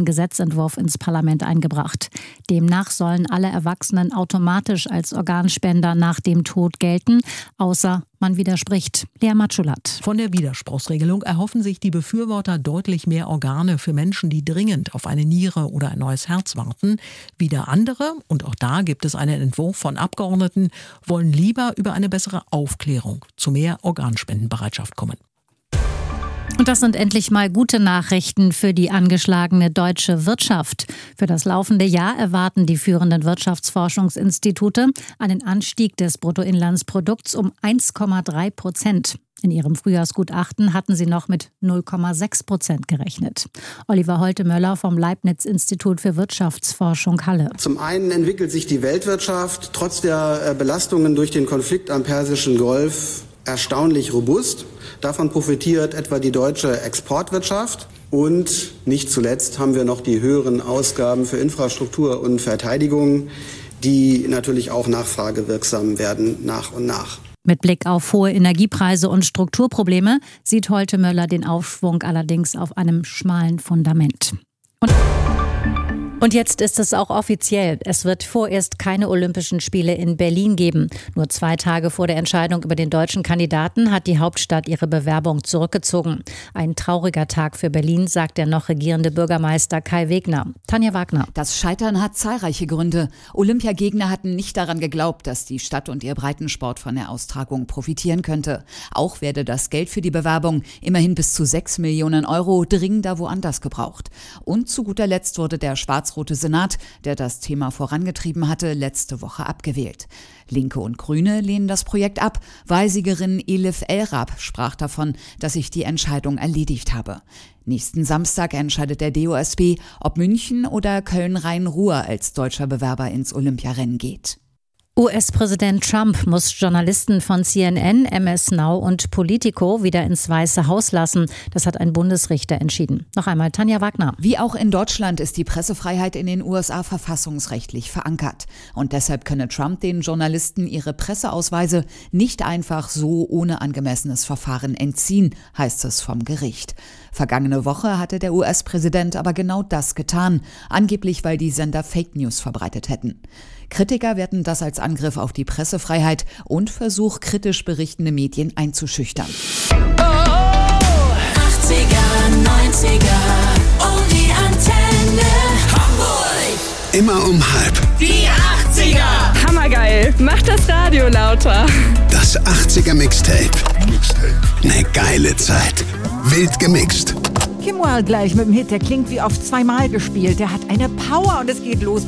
Gesetzentwurf ins Parlament eingebracht. Demnach sollen alle Erwachsenen automatisch als Organspender nach dem Tod gelten, außer man widerspricht. Lea Matschulat. Von der Widerspruchsregelung erhoffen sich die Befürworter deutlich mehr Organe für Menschen, die dringend auf eine Niere oder ein neues Herz warten. Wieder andere, und auch da gibt es einen Entwurf von Abgeordneten, wollen lieber über eine bessere Aufklärung zu mehr Organspendenbereitschaft kommen. Und das sind endlich mal gute Nachrichten für die angeschlagene deutsche Wirtschaft. Für das laufende Jahr erwarten die führenden Wirtschaftsforschungsinstitute einen Anstieg des Bruttoinlandsprodukts um 1,3%. In ihrem Frühjahrsgutachten hatten sie noch mit 0,6% gerechnet. Oliver Holte-Möller vom Leibniz-Institut für Wirtschaftsforschung Halle. Zum einen entwickelt sich die Weltwirtschaft trotz der Belastungen durch den Konflikt am Persischen Golf erstaunlich robust. Davon profitiert etwa die deutsche Exportwirtschaft. Und nicht zuletzt haben wir noch die höheren Ausgaben für Infrastruktur und Verteidigung, die natürlich auch nachfragewirksam werden nach und nach. Mit Blick auf hohe Energiepreise und Strukturprobleme sieht Holte-Möller den Aufschwung allerdings auf einem schmalen Fundament. Und jetzt ist es auch offiziell. Es wird vorerst keine Olympischen Spiele in Berlin geben. Nur 2 Tage vor der Entscheidung über den deutschen Kandidaten hat die Hauptstadt ihre Bewerbung zurückgezogen. Ein trauriger Tag für Berlin, sagt der noch regierende Bürgermeister Kai Wegner. Tanja Wagner. Das Scheitern hat zahlreiche Gründe. Olympiagegner hatten nicht daran geglaubt, dass die Stadt und ihr Breitensport von der Austragung profitieren könnte. Auch werde das Geld für die Bewerbung, immerhin bis zu 6 Millionen Euro, dringender woanders gebraucht. Und zu guter Letzt wurde der schwarz-rote Senat, der das Thema vorangetrieben hatte, letzte Woche abgewählt. Linke und Grüne lehnen das Projekt ab. Wahlsiegerin Elif El-Rab sprach davon, dass sich die Entscheidung erledigt habe. Nächsten Samstag entscheidet der DOSB, ob München oder Köln-Rhein-Ruhr als deutscher Bewerber ins Olympiarennen geht. US-Präsident Trump muss Journalisten von CNN, MS Now und Politico wieder ins Weiße Haus lassen. Das hat ein Bundesrichter entschieden. Noch einmal Tanja Wagner. Wie auch in Deutschland ist die Pressefreiheit in den USA verfassungsrechtlich verankert. Und deshalb könne Trump den Journalisten ihre Presseausweise nicht einfach so ohne angemessenes Verfahren entziehen, heißt es vom Gericht. Vergangene Woche hatte der US-Präsident aber genau das getan, angeblich weil die Sender Fake News verbreitet hätten. Kritiker werten das als Angriff auf die Pressefreiheit und Versuch, kritisch berichtende Medien einzuschüchtern. Oh, 80er, 90er, oh die Antenne. Hamburg! Immer um 9:30. Die 80er! Hammergeil! Mach das Radio lauter. Das 80er Mixtape. Eine geile Zeit. Wild gemixt. Kim Wilde gleich mit dem Hit, der klingt wie auf 2-mal gespielt. Der hat eine Power und es geht los.